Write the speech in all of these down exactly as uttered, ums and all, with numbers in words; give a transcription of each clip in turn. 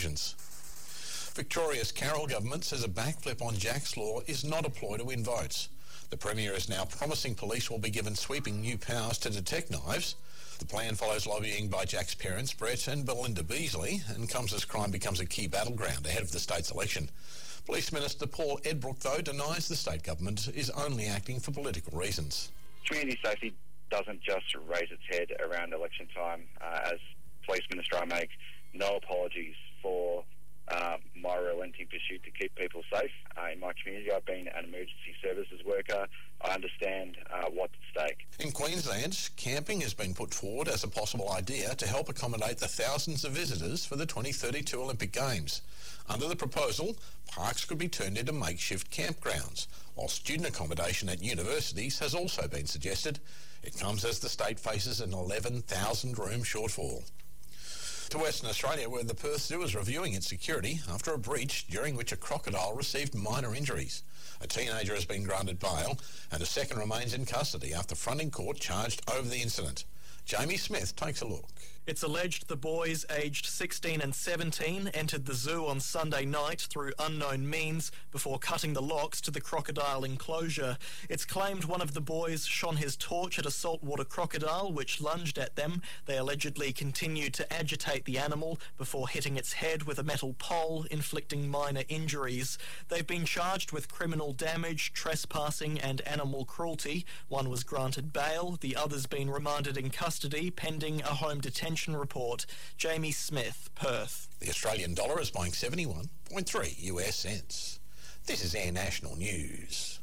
Victoria's Carroll government says a backflip on Jack's Law is not a ploy to win votes. The Premier is now promising police will be given sweeping new powers to detect knives. The plan follows lobbying by Jack's parents, Brett and Belinda Beasley, and comes as crime becomes a key battleground ahead of the state's election. Police Minister Paul Edbrook, though, denies the state government is only acting for political reasons. Community safety doesn't just raise its head around election time. Uh, as Police Minister, I make no apologies for Uh, my relenting pursuit to keep people safe. Uh, in my community, I've been an emergency services worker. I understand uh, what's at stake. In Queensland, camping has been put forward as a possible idea to help accommodate the thousands of visitors for the twenty thirty-two Olympic Games. Under the proposal, parks could be turned into makeshift campgrounds, while student accommodation at universities has also been suggested. It comes as the state faces an eleven thousand room shortfall. To Western Australia, where the Perth Zoo is reviewing its security after a breach during which a crocodile received minor injuries. A teenager has been granted bail and a second remains in custody after fronting court charged over the incident. Jamie Smith takes a look. It's alleged the boys aged sixteen and seventeen entered the zoo on Sunday night through unknown means before cutting the locks to the crocodile enclosure. It's claimed one of the boys shone his torch at a saltwater crocodile which lunged at them. They allegedly continued to agitate the animal before hitting its head with a metal pole, inflicting minor injuries. They've been charged with criminal damage, trespassing and animal cruelty. One was granted bail, the other's been remanded in custody pending a home detention report. Jamie Smith, Perth. The Australian dollar is buying seventy-one point three U S cents. This is Air National News.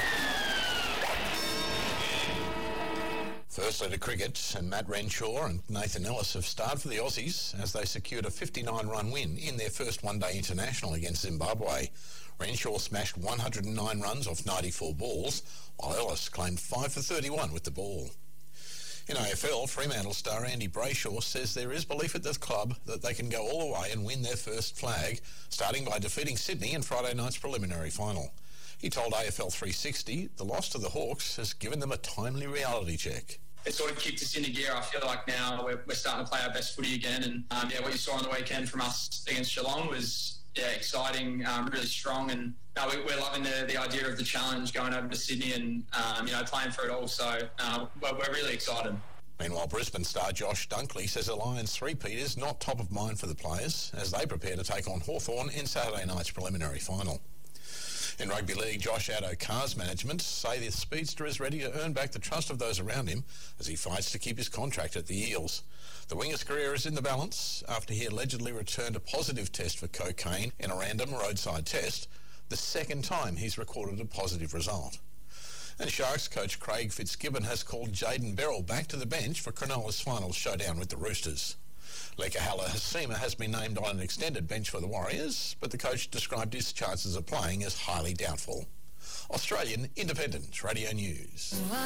Firstly to cricket, and Matt Renshaw and Nathan Ellis have starred for the Aussies as they secured a fifty-nine run win in their first one-day international against Zimbabwe. Renshaw smashed one hundred nine runs off ninety-four balls, while Ellis claimed five for thirty-one with the ball. In A F L, Fremantle star Andy Brayshaw says there is belief at the club that they can go all the way and win their first flag, starting by defeating Sydney in Friday night's preliminary final. He told A F L three sixty the loss to the Hawks has given them a timely reality check. It sort of kicked us into gear. I feel like now we're, we're starting to play our best footy again. And um, yeah, what you saw on the weekend from us against Geelong was yeah exciting, um, really strong. And no, we, we're loving the, the idea of the challenge going over to Sydney and um, you know playing for it all. So uh, we're, we're really excited. Meanwhile, Brisbane star Josh Dunkley says the Lions three-peat is not top of mind for the players as they prepare to take on Hawthorn in Saturday night's preliminary final. In rugby league, Josh Addo-Carr's management say the speedster is ready to earn back the trust of those around him as he fights to keep his contract at the Eels. The winger's career is in the balance after he allegedly returned a positive test for cocaine in a random roadside test, the second time he's recorded a positive result. And Sharks coach Craig Fitzgibbon has called Jayden Berrell back to the bench for Cronulla's final showdown with the Roosters. Lekahela Hasima has been named on an extended bench for the Warriors, but the coach described his chances of playing as highly doubtful. Australian Independent Radio News.